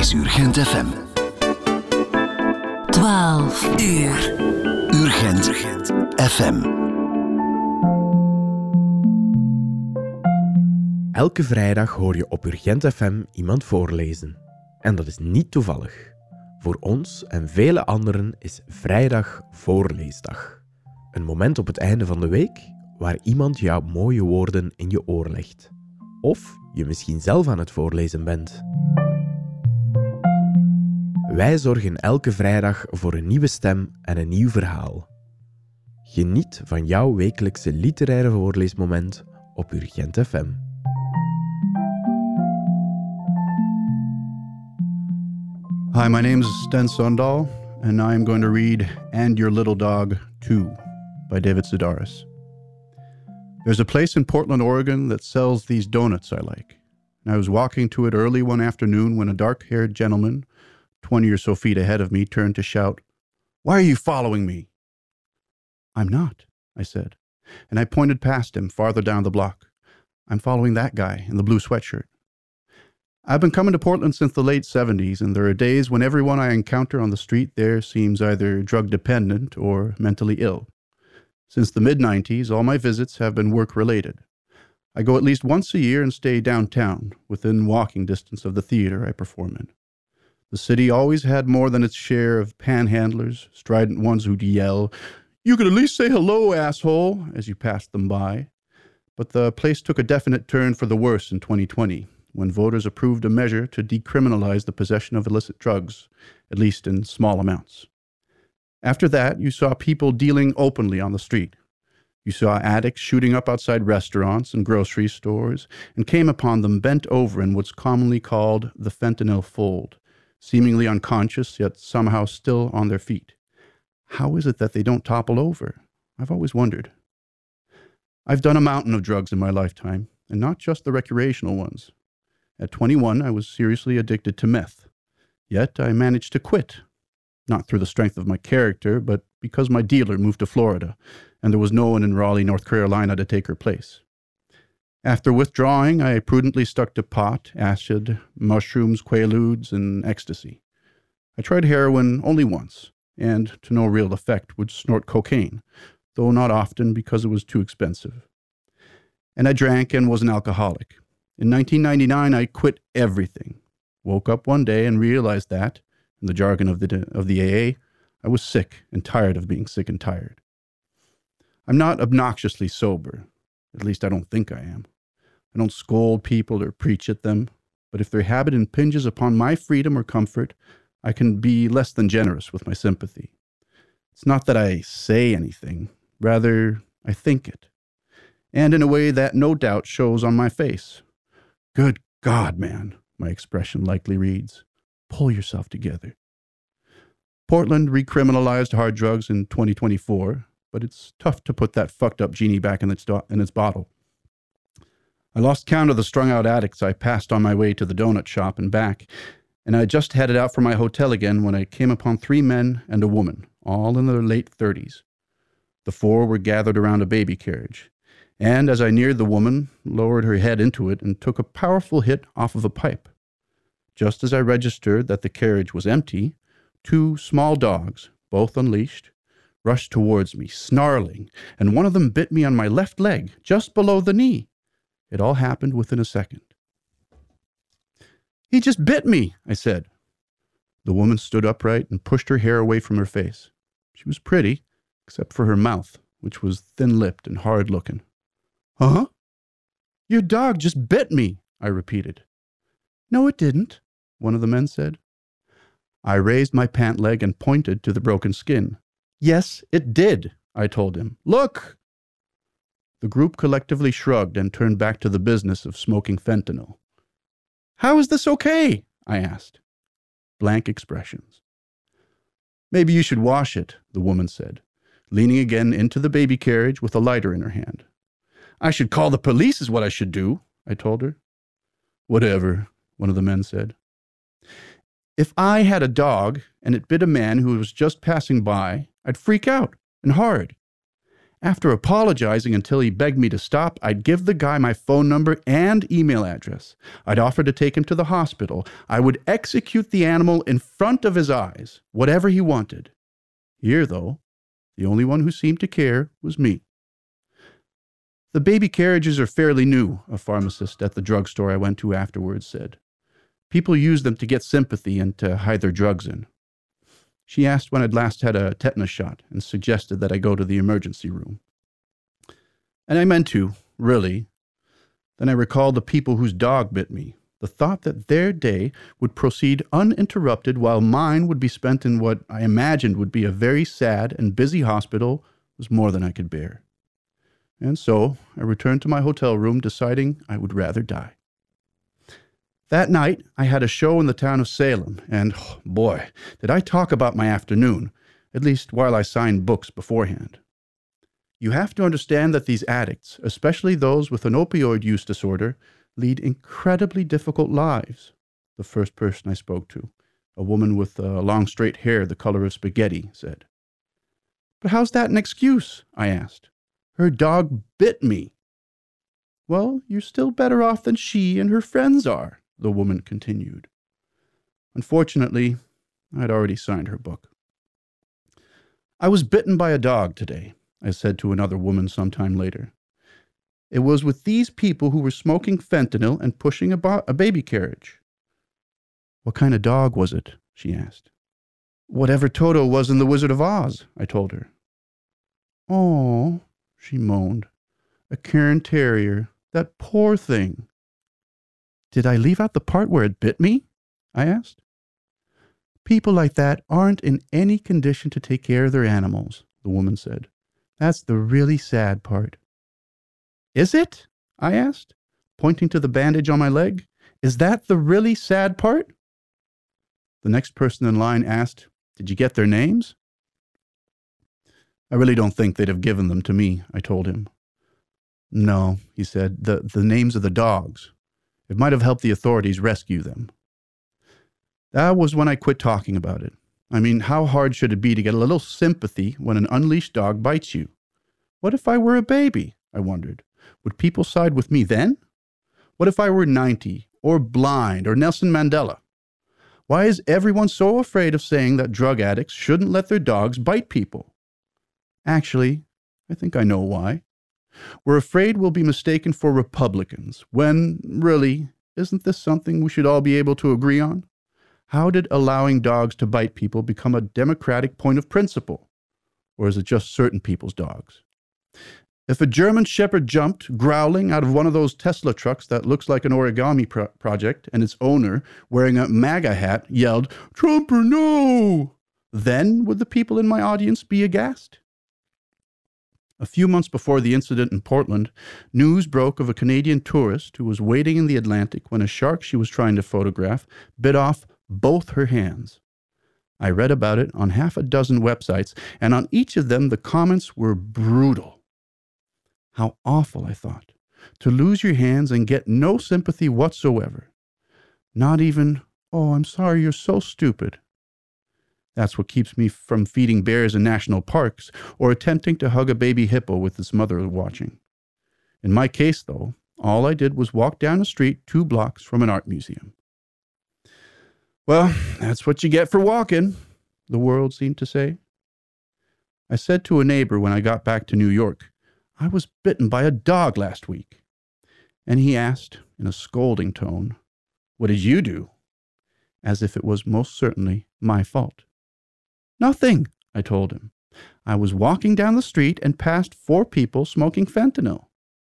is Urgent FM. 12 uur. Urgent FM. Elke vrijdag hoor je op Urgent FM iemand voorlezen. En dat is niet toevallig. Voor ons en vele anderen is vrijdag voorleesdag. Een moment op het einde van de week waar iemand jouw mooie woorden in je oor legt. Of je misschien zelf aan het voorlezen bent. Wij zorgen elke vrijdag voor een nieuwe stem en een nieuw verhaal. Geniet van jouw wekelijkse literaire voorleesmoment op Urgent FM. Hi, my name is Sten Sondal, and I am going to read And Your Little Dog Too by David Sedaris. There's a place in Portland, Oregon that sells these donuts I like. And I was walking to it early one afternoon when a dark-haired gentleman, 20 or so feet ahead of me, turned to shout, "Why are you following me?" "I'm not," I said, and I pointed past him farther down the block. "I'm following that guy in the blue sweatshirt." I've been coming to Portland since the late 70s, and there are days when everyone I encounter on the street there seems either drug-dependent or mentally ill. Since the mid-90s, all my visits have been work-related. I go at least once a year and stay downtown, within walking distance of the theater I perform in. The city always had more than its share of panhandlers, strident ones who'd yell, "You could at least say hello, asshole," as you passed them by. But the place took a definite turn for the worse in 2020, when voters approved a measure to decriminalize the possession of illicit drugs, at least in small amounts. After that, you saw people dealing openly on the street. You saw addicts shooting up outside restaurants and grocery stores, and came upon them bent over in what's commonly called the fentanyl fold, seemingly unconscious, yet somehow still on their feet. How is it that they don't topple over? I've always wondered. I've done a mountain of drugs in my lifetime, and not just the recreational ones. At 21, I was seriously addicted to meth. Yet I managed to quit. Not through the strength of my character, but because my dealer moved to Florida, and there was no one in Raleigh, North Carolina to take her place. After withdrawing, I prudently stuck to pot, acid, mushrooms, quaaludes, and ecstasy. I tried heroin only once, and to no real effect would snort cocaine, though not often because it was too expensive. And I drank and was an alcoholic. In 1999, I quit everything. Woke up one day and realized that, in the jargon of the AA, I was sick and tired of being sick and tired. I'm not obnoxiously sober. At least I don't think I am. I don't scold people or preach at them, but if their habit impinges upon my freedom or comfort, I can be less than generous with my sympathy. It's not that I say anything, rather I think it. And in a way that no doubt shows on my face. "Good God, man," my expression likely reads. "Pull yourself together." Portland recriminalized hard drugs in 2024, but it's tough to put that fucked up genie back in its bottle. I lost count of the strung-out addicts I passed on my way to the donut shop and back, and I just headed out for my hotel again when I came upon 3 men and a woman, all in their late 30s. The 4 were gathered around a baby carriage, and as I neared the woman, lowered her head into it and took a powerful hit off of a pipe. Just as I registered that the carriage was empty, 2 small dogs, both unleashed, rushed towards me, snarling, and one of them bit me on my left leg, just below the knee. It all happened within a second. "He just bit me," I said. The woman stood upright and pushed her hair away from her face. She was pretty, except for her mouth, which was thin-lipped and hard-looking. "Huh? Your dog just bit me," I repeated. "No, it didn't," one of the men said. I raised my pant leg and pointed to the broken skin. "Yes, it did," I told him. "Look!" The group collectively shrugged and turned back to the business of smoking fentanyl. "How is this okay?" I asked. Blank expressions. "Maybe you should wash it," the woman said, leaning again into the baby carriage with a lighter in her hand. "I should call the police is what I should do," I told her. "Whatever," one of the men said. If I had a dog and it bit a man who was just passing by, I'd freak out, and hard. After apologizing until he begged me to stop, I'd give the guy my phone number and email address. I'd offer to take him to the hospital. I would execute the animal in front of his eyes, whatever he wanted. Here, though, the only one who seemed to care was me. The baby carriages are fairly new, a pharmacist at the drugstore I went to afterwards said. People use them to get sympathy and to hide their drugs in. She asked when I'd last had a tetanus shot and suggested that I go to the emergency room. And I meant to, really. Then I recalled the people whose dog bit me. The thought that their day would proceed uninterrupted while mine would be spent in what I imagined would be a very sad and busy hospital was more than I could bear. And so I returned to my hotel room, deciding I would rather die. That night, I had a show in the town of Salem, and oh boy, did I talk about my afternoon, at least while I signed books beforehand. You have to understand that these addicts, especially those with an opioid use disorder, lead incredibly difficult lives, the first person I spoke to, a woman with long straight hair the color of spaghetti, said. But how's that an excuse? I asked. Her dog bit me. Well, you're still better off than she and her friends are, the woman continued. Unfortunately, I'd already signed her book. I was bitten by a dog today, I said to another woman sometime later. It was with these people who were smoking fentanyl and pushing a baby carriage. What kind of dog was it? She asked. Whatever Toto was in The Wizard of Oz, I told her. Oh, she moaned. A Cairn Terrier. That poor thing. Did I leave out the part where it bit me? I asked. People like that aren't in any condition to take care of their animals, the woman said. That's the really sad part. Is it? I asked, pointing to the bandage on my leg. Is that the really sad part? The next person in line asked, Did you get their names? I really don't think they'd have given them to me, I told him. No, he said, the names of the dogs. It might have helped the authorities rescue them. That was when I quit talking about it. I mean, how hard should it be to get a little sympathy when an unleashed dog bites you? What if I were a baby? I wondered. Would people side with me then? What if I were 90, or blind, or Nelson Mandela? Why is everyone so afraid of saying that drug addicts shouldn't let their dogs bite people? Actually, I think I know why. We're afraid we'll be mistaken for Republicans, when, really, isn't this something we should all be able to agree on? How did allowing dogs to bite people become a democratic point of principle? Or is it just certain people's dogs? If a German shepherd jumped, growling, out of one of those Tesla trucks that looks like an origami project, and its owner, wearing a MAGA hat, yelled, "Trump or no!" then would the people in my audience be aghast? A few months before the incident in Portland, news broke of a Canadian tourist who was wading in the Atlantic when a shark she was trying to photograph bit off both her hands. I read about it on half a dozen websites, and on each of them the comments were brutal. How awful, I thought, to lose your hands and get no sympathy whatsoever. Not even, "Oh, I'm sorry, you're so stupid." That's what keeps me from feeding bears in national parks or attempting to hug a baby hippo with its mother watching. In my case, though, all I did was walk down a street 2 blocks from an art museum. Well, that's what you get for walking, the world seemed to say. I said to a neighbor when I got back to New York, I was bitten by a dog last week. And he asked, in a scolding tone, "What did you do?" As if it was most certainly my fault. "Nothing," I told him. "I was walking down the street and passed 4 people smoking fentanyl."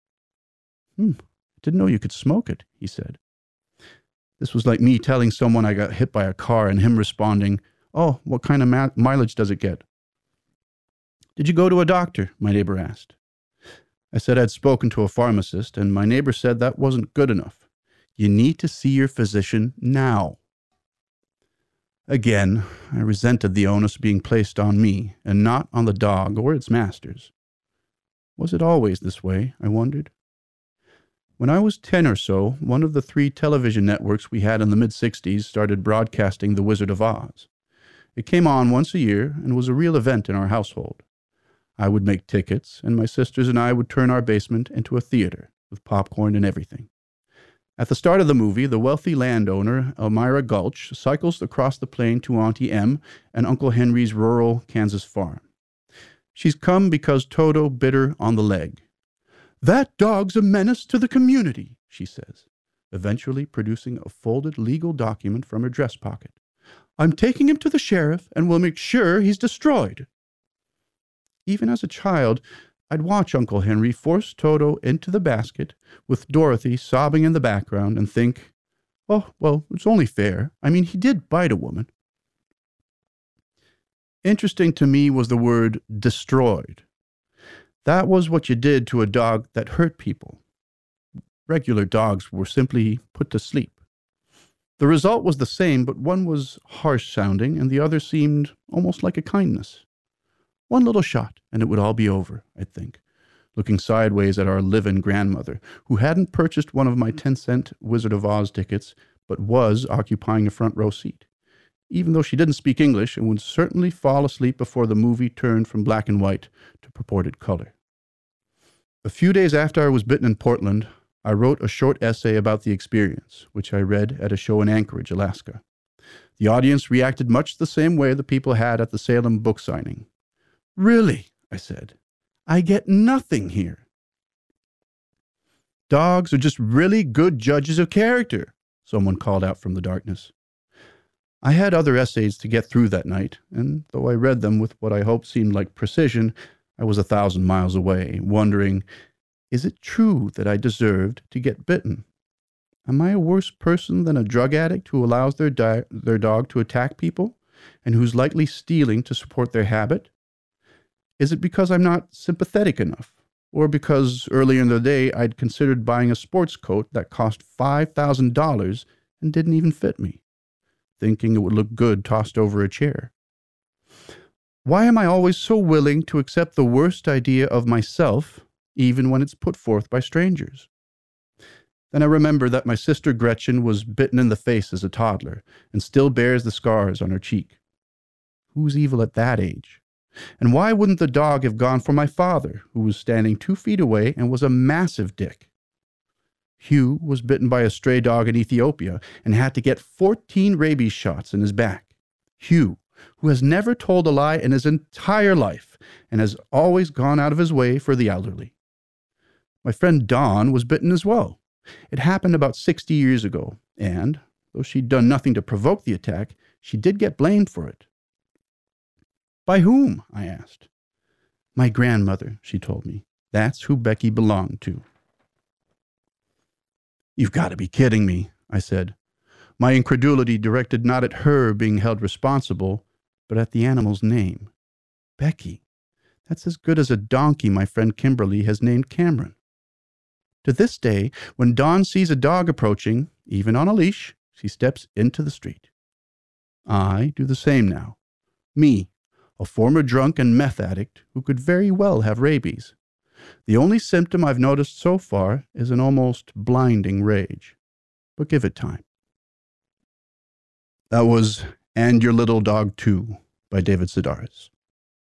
Didn't know you could smoke it, he said. This was like me telling someone I got hit by a car and him responding, "Oh, what kind of mileage does it get?" "Did you go to a doctor?" my neighbor asked. I said I'd spoken to a pharmacist, and my neighbor said that wasn't good enough. You need to see your physician now. Again, I resented the onus being placed on me and not on the dog or its masters. Was it always this way, I wondered? When I was 10 or so, one of the 3 television networks we had in the mid-60s started broadcasting The Wizard of Oz. It came on once a year and was a real event in our household. I would make tickets, and my sisters and I would turn our basement into a theater with popcorn and everything. At the start of the movie, the wealthy landowner, Elmira Gulch, cycles across the plain to Auntie Em and Uncle Henry's rural Kansas farm. She's come because Toto bit her on the leg. "That dog's a menace to the community," she says, eventually producing a folded legal document from her dress pocket. "I'm taking him to the sheriff and will make sure he's destroyed." Even as a child, I'd watch Uncle Henry force Toto into the basket with Dorothy sobbing in the background and think, oh, well, it's only fair. I mean, he did bite a woman. Interesting to me was the word destroyed. That was what you did to a dog that hurt people. Regular dogs were simply put to sleep. The result was the same, but one was harsh sounding and the other seemed almost like a kindness. One little shot, and it would all be over, I'd think, looking sideways at our live-in grandmother, who hadn't purchased one of my 10-cent Wizard of Oz tickets, but was occupying a front row seat, even though she didn't speak English and would certainly fall asleep before the movie turned from black and white to purported color. A few days after I was bitten in Portland, I wrote a short essay about the experience, which I read at a show in Anchorage, Alaska. The audience reacted much the same way the people had at the Salem book signing. "Really," I said, "I get nothing here." "Dogs are just really good judges of character," someone called out from the darkness. I had other essays to get through that night, and though I read them with what I hoped seemed like precision, I was 1,000 miles away, wondering, is it true that I deserved to get bitten? Am I a worse person than a drug addict who allows their dog to attack people, and who's likely stealing to support their habit? Is it because I'm not sympathetic enough? Or because earlier in the day I'd considered buying a sports coat that cost $5,000 and didn't even fit me, thinking it would look good tossed over a chair? Why am I always so willing to accept the worst idea of myself, even when it's put forth by strangers? Then I remember that my sister Gretchen was bitten in the face as a toddler and still bears the scars on her cheek. Who's evil at that age? And why wouldn't the dog have gone for my father, who was standing 2 feet away and was a massive dick? Hugh was bitten by a stray dog in Ethiopia and had to get 14 rabies shots in his back. Hugh, who has never told a lie in his entire life and has always gone out of his way for the elderly. My friend Dawn was bitten as well. It happened about 60 years ago, and, though she'd done nothing to provoke the attack, she did get blamed for it. "By whom?" I asked. "My grandmother," she told me. "That's who Becky belonged to." "You've got to be kidding me," I said, my incredulity directed not at her being held responsible, but at the animal's name. Becky. That's as good as a donkey my friend Kimberly has named Cameron. To this day, when Dawn sees a dog approaching, even on a leash, she steps into the street. I do the same now. Me, a former drunk and meth addict who could very well have rabies. The only symptom I've noticed so far is an almost blinding rage. But give it time. That was And Your Little Dog Too by David Sedaris.